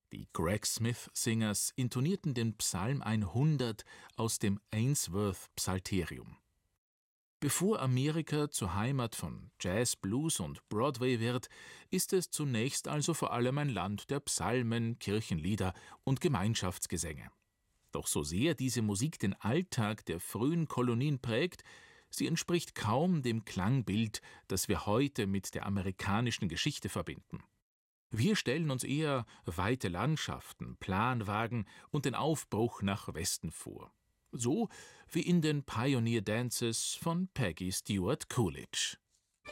Die Greg Smith Singers intonierten den Psalm 100 aus dem Ainsworth-Psalterium. Bevor Amerika zur Heimat von Jazz, Blues und Broadway wird, ist es zunächst also vor allem ein Land der Psalmen, Kirchenlieder und Gemeinschaftsgesänge. Doch so sehr diese Musik den Alltag der frühen Kolonien prägt, sie entspricht kaum dem Klangbild, das wir heute mit der amerikanischen Geschichte verbinden. Wir stellen uns eher weite Landschaften, Planwagen und den Aufbruch nach Westen vor. So wie in den Pioneer Dances von Peggy Stewart Coolidge.